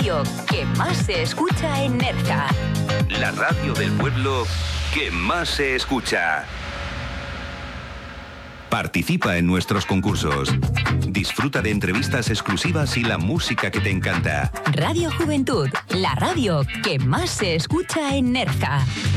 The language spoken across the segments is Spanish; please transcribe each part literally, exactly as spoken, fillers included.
radio que más se escucha en Nerja. La radio del pueblo que más se escucha. Participa en nuestros concursos. Disfruta de entrevistas exclusivas y la música que te encanta. Radio Juventud, la radio que más se escucha en Nerja.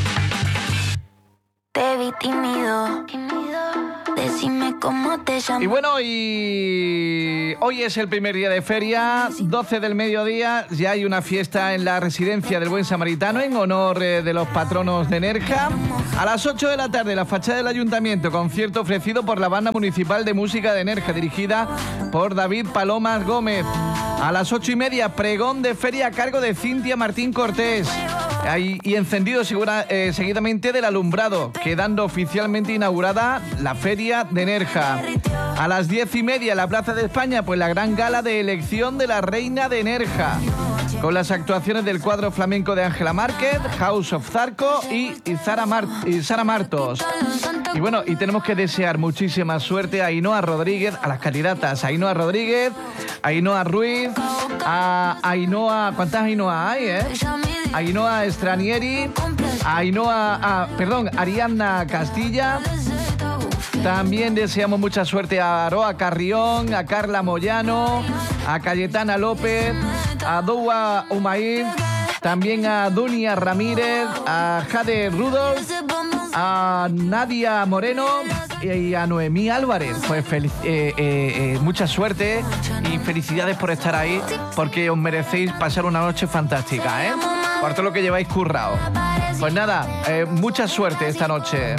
Te vi tímido, decime cómo te llamas. Y bueno, y hoy es el primer día de feria, doce del mediodía, ya hay una fiesta en la residencia del Buen Samaritano en honor eh, de los patronos de Nerja. A las ocho de la tarde, la fachada del ayuntamiento, concierto ofrecido por la Banda Municipal de Música de Nerja, dirigida por David Palomas Gómez. A las ocho y media, pregón de feria a cargo de Cintia Martín Cortés. Ahí, y encendido segura, eh, seguidamente del alumbrado, quedando oficialmente inaugurada la Feria de Nerja. A las diez y media en la Plaza de España, pues la gran gala de elección de la Reina de Nerja, con las actuaciones del cuadro flamenco de Ángela Márquez, House of Zarco y, y, Sara Mar y Sara Martos. Y bueno, y tenemos que desear muchísima suerte a Ainhoa Rodríguez, a las candidatas, a Ainhoa Rodríguez, a Ainhoa Ruiz, a Ainhoa... ¿Cuántas Ainhoa hay, eh? Ainhoa Stranieri, Ainhoa, ah, perdón, Ariadna Castilla. También deseamos mucha suerte a Aroa Carrión, a Carla Moyano, a Cayetana López, a Doua Umair, también a Dunia Ramírez, a Jade Rudolf, a Nadia Moreno y a Noemí Álvarez. Pues feliz, eh, eh, eh, mucha suerte y felicidades por estar ahí, porque os merecéis pasar una noche fantástica, ¿eh? Por todo lo que lleváis currado. Pues nada, eh, mucha suerte esta noche.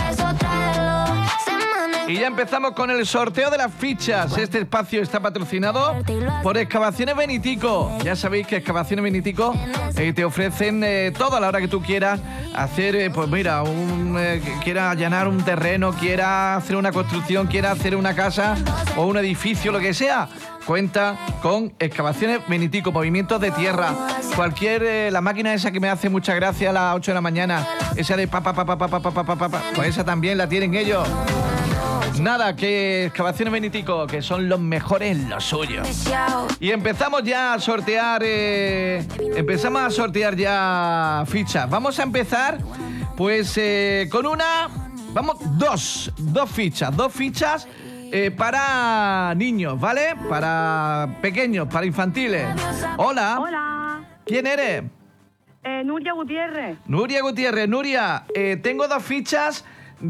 Y ya empezamos con el sorteo de las fichas. Este espacio está patrocinado por Excavaciones Benitico. Ya sabéis que Excavaciones Benitico eh, te ofrecen eh, todo a la hora que tú quieras hacer, eh, pues mira, un, eh, quiera allanar un terreno, quiera hacer una construcción, quiera hacer una casa o un edificio, lo que sea. Cuenta con Excavaciones Benitico, movimientos de tierra. Cualquier, eh, la máquina esa que me hace mucha gracia a las ocho de la mañana, esa de pa pa pa pa pa pa pa pa pa pa, pues esa también la tienen ellos. Nada, que Excavaciones Benitico, que son los mejores en lo suyo. Y empezamos ya a sortear, eh, empezamos a sortear ya fichas. Vamos a empezar, pues, eh, con una, vamos, dos, dos fichas, dos fichas eh, para niños, ¿vale? Para pequeños, para infantiles. Hola. Hola. ¿Quién eres? Eh, Nuria Gutiérrez. Nuria Gutiérrez. Nuria, eh, tengo dos fichas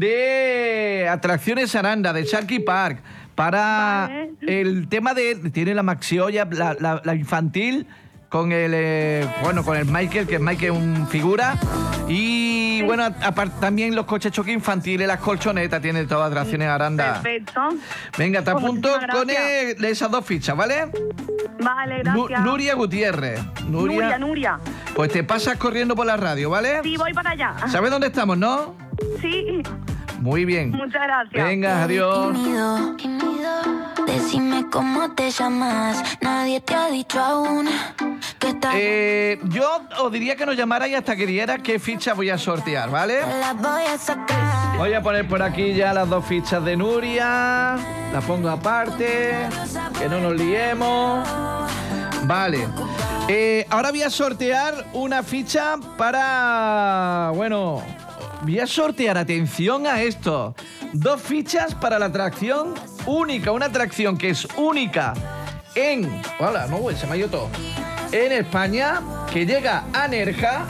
de Atracciones Aranda, de Sharky Park, para vale. El tema de... Tiene la Maxiolla, la, la, la infantil, con el... Eh, bueno, con el Michael, que es Michael un figura. Y sí. Bueno, aparte también los coches choque infantiles, las colchonetas, tiene todas Atracciones Aranda. Perfecto. Venga, te apunto con el, esas dos fichas, ¿vale? Vale, gracias. Nu, Nuria Gutiérrez. Nuria, Nuria, Nuria. Pues te pasas corriendo por la radio, ¿vale? Sí, voy para allá. ¿Sabes dónde estamos, no? Sí. Muy bien. Muchas gracias. Venga, adiós. Tímido, tímido, decime cómo te llamas. Nadie te ha dicho aún que estás... Eh, yo os diría que nos llamarais hasta que diera qué ficha voy a sortear, ¿vale? Las voy a sacar. Voy a poner por aquí ya las dos fichas de Nuria. Las pongo aparte, que no nos liemos. Vale. Eh, ahora voy a sortear una ficha para... Bueno... Voy a sortear, atención a esto, dos fichas para la atracción única, una atracción que es única en... Hola, no, se me ha ido todo. En España, que llega a Nerja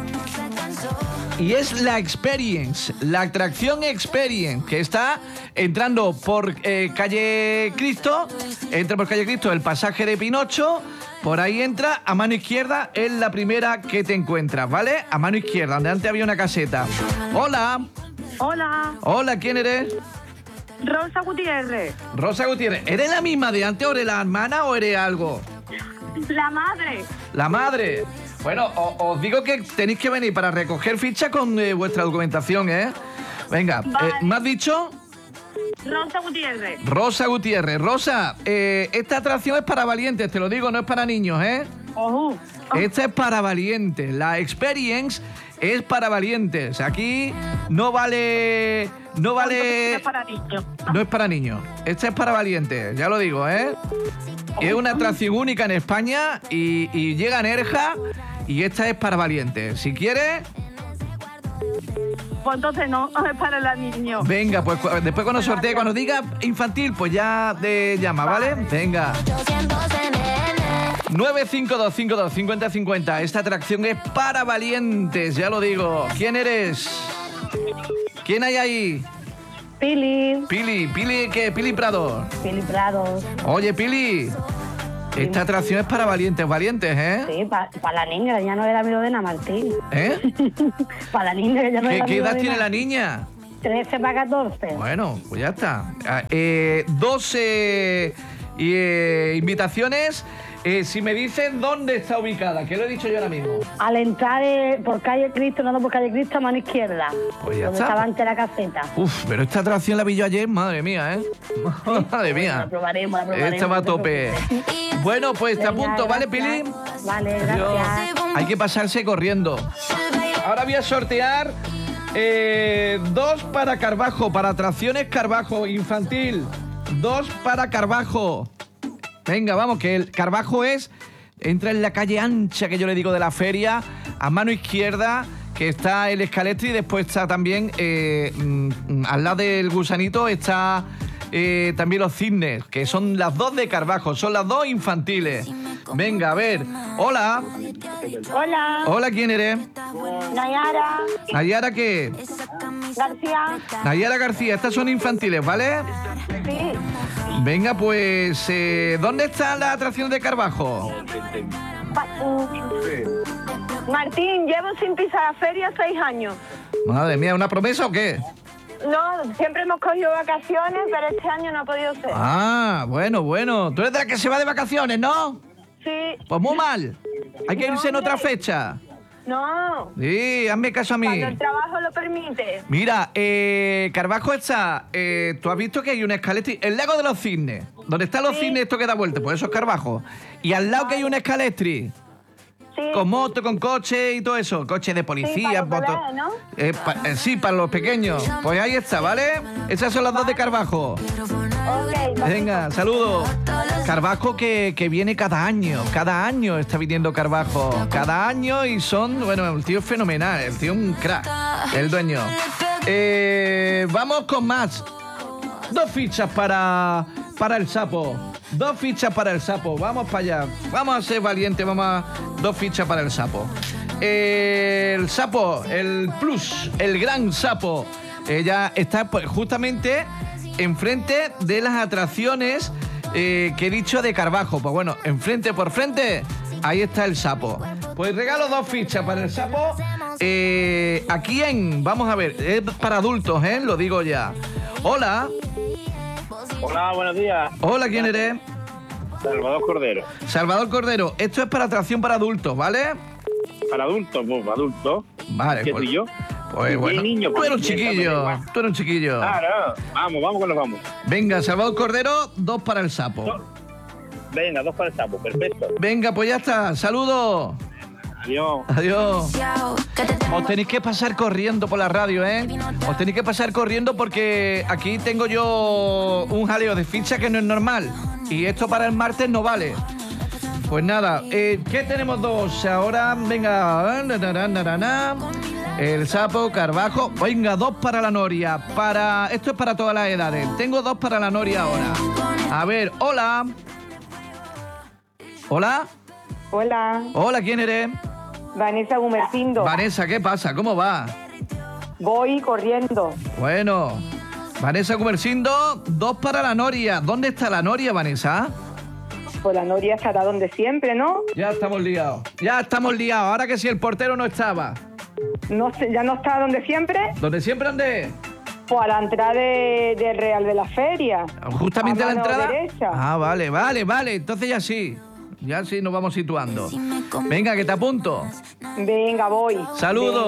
y es la Experience, la atracción Experience, que está entrando por eh, calle Cristo, entra por calle Cristo el pasaje de Pinocho. Por ahí entra, a mano izquierda es la primera que te encuentras, ¿vale? A mano izquierda, donde antes había una caseta. Hola. Hola. Hola, ¿quién eres? Rosa Gutiérrez. Rosa Gutiérrez. ¿Eres la misma de antes o eres la hermana o eres algo? La madre. La madre. Bueno, os, os digo que tenéis que venir para recoger ficha con eh, vuestra documentación, ¿eh? Venga, vale. eh, ¿me has dicho? Rosa Gutiérrez. Rosa Gutiérrez. Rosa, eh, esta atracción es para valientes, te lo digo, no es para niños, ¿eh? Ojo. Esta es para valientes. La Experience es para valientes. Aquí no vale... No vale... Es para niños. No es para niños. Este es para valientes, ya lo digo, ¿eh? Es una atracción única en España y, y llega a Nerja y esta es para valientes. Si quieres... Pues entonces no, es para los niños. Venga, pues cu- después cuando sortee, cuando diga infantil, pues ya te llama, ¿vale? Venga. nueve cinco dos cinco dos cinco cero cinco cero. Esta atracción es para valientes, ya lo digo. ¿Quién eres? ¿Quién hay ahí? Pili, Pili, Pili, ¿qué? Pili Prado. Pili Prados. Oye, Pili, esta atracción es para valientes, valientes, ¿eh? Sí, para la niña, ella no era Milodena Martín. ¿Eh? Para la niña, ella no ¿Qué, era qué edad Milodena. tiene la niña? trece para catorce. Bueno, pues ya está. Ah, eh, dos eh, y, eh, invitaciones. Eh, si me dicen dónde está ubicada, que lo he dicho yo ahora mismo. Al entrar eh, por calle Cristo, no, no por calle Cristo, a mano izquierda. Pues ya donde está. estaba antes la caseta. Uf, pero esta atracción la vi yo ayer, madre mía, ¿eh? Madre mía. La probaremos, la probaremos. Esta va a no te tope. preocupes. Bueno, pues te Venga, apunto, ¿vale, gracias. Pili? Vale, Adiós. gracias. Hay que pasarse corriendo. Ahora voy a sortear eh, dos para Carvajo, para atracciones Carvajo infantil. Dos para Carvajo. Venga, vamos, que el Carvajo es... Entra en la calle ancha, que yo le digo, de la feria, a mano izquierda, que está el Escaletri, y después está también, eh, mm, al lado del gusanito, está eh, también los cisnes, que son las dos de Carvajo, son las dos infantiles. Venga, a ver. Hola. Hola, Hola, ¿quién eres? Nayara Nayara, ¿qué? García. Nayara García, estas son infantiles, ¿vale? Sí, Venga, pues, eh, ¿dónde está la atracción de Carvajo? Pa- mm. Martín, llevo sin pisar la feria seis años. Madre mía, ¿una promesa o qué? No, siempre hemos cogido vacaciones, pero este año no ha podido ser. Ah, bueno, bueno. Tú eres de la que se va de vacaciones, ¿no? Sí, Pues muy mal. Hay que No, irse en otra hombre. fecha. no, Sí, hazme caso a mí. cuando el trabajo lo permite. Mira, eh, Carvajo está... eh, Tú has visto que hay una escaletri... El lago de los cisnes. Donde están los Sí. cisnes, esto que da vuelta. Pues eso es Carvajo. Y al lado que hay una escaletri. Sí, Con moto, con coche y todo eso. Coche de policía, Sí, para los moto... bebés, ¿no? Eh, pa- eh, sí, para los pequeños. Pues ahí está, ¿vale? Esas son las dos de Carvajo. ok. Venga, saludos. Carvajo que, que viene cada año, cada año está viniendo Carvajo, cada año y son, bueno, el tío es fenomenal, el tío es un crack, el dueño. Eh, vamos con más. Dos fichas para, para el sapo, dos fichas para el sapo, vamos para allá, vamos a ser valientes, vamos a... Dos fichas para el sapo. Eh, el sapo, el plus, el gran sapo, ella está pues, justamente enfrente de las atracciones eh, que he dicho de Carvajo. Pues bueno, enfrente por frente, ahí está el sapo. Pues regalo dos fichas para el sapo. Eh, ¿A quién? Vamos a ver, es para adultos, ¿eh? Lo digo ya. Hola. Hola, buenos días. Hola, ¿quién eres? Salvador Cordero. Salvador Cordero. Esto es para atracción para adultos, ¿vale? Para adultos, pues, para adultos. Vale. ¿Qué pues, soy yo? Pues ¿Y bueno, niño? tú eres un Pues, chiquillo, igual. tú eres un chiquillo. Claro, vamos, vamos que nos vamos. Venga, Salvador Cordero, dos para el sapo. Venga, dos para el sapo, perfecto. Venga, pues ya está. Saludos. Adiós. Adiós. Os tenéis que pasar corriendo por la radio, ¿eh? Os tenéis que pasar corriendo porque aquí tengo yo un jaleo de ficha que no es normal. Y esto para el martes no vale. Pues nada, eh, ¿qué tenemos dos? Ahora, venga. na, na, na, na, na. El sapo, Carvajo. Venga, dos para la noria. Para... Esto es para todas las edades. Tengo dos para la noria ahora. A ver, hola. Hola. Hola, Hola, ¿quién eres? Vanessa Gumercindo. Vanessa, ¿qué pasa? ¿Cómo va? Voy corriendo. Bueno, Vanessa Comercindo, dos para la noria. ¿Dónde está la noria, Vanessa? Pues la noria estará donde siempre, ¿no? Ya estamos liados. Ya estamos liados. Ahora que si el portero no estaba. No sé, ya no está donde siempre. ¿Dónde siempre andé? Pues a la entrada de- del Real de la Feria. Justamente a la mano entrada. derecha. Ah, vale, vale, vale. Entonces ya sí. Ya sí nos vamos situando. Venga, que te apunto. Venga, voy. Saludos.